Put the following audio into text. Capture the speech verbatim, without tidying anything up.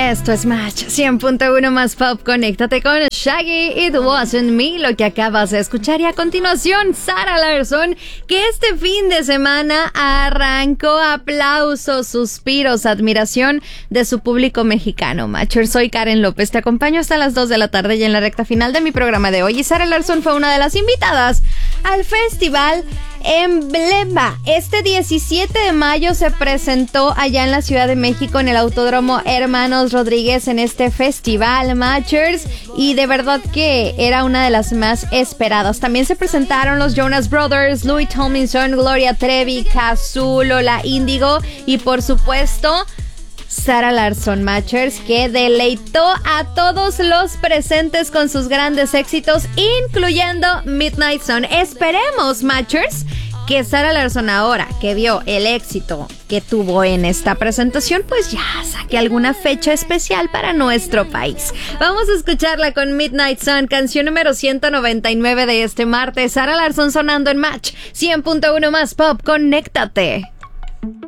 Esto es Match cien punto uno más Pop. Conéctate con Shaggy, It Wasn't Me, lo que acabas de escuchar. Y a continuación, Zara Larsson, que este fin de semana arrancó aplausos, suspiros, admiración de su público mexicano. Matcher, soy Karen López, te acompaño hasta las dos de la tarde y en la recta final de mi programa de hoy. Y Zara Larsson fue una de las invitadas al festival Emblema. Este diecisiete de mayo se presentó allá en la Ciudad de México en el Autódromo Hermanos Rodríguez en este festival, Matchers, y de verdad que era una de las más esperadas. También se presentaron los Jonas Brothers, Louis Tomlinson, Gloria Trevi, Cazzu, Lola Índigo y por supuesto Zara Larsson, Matchers, que deleitó a todos los presentes con sus grandes éxitos, incluyendo Midnight Sun. Esperemos, Matchers, que Zara Larsson, ahora que vio el éxito que tuvo en esta presentación, pues ya saque alguna fecha especial para nuestro país. Vamos a escucharla con Midnight Sun, canción número ciento noventa y nueve de este martes. Zara Larsson sonando en Match cien punto uno más Pop. Conéctate.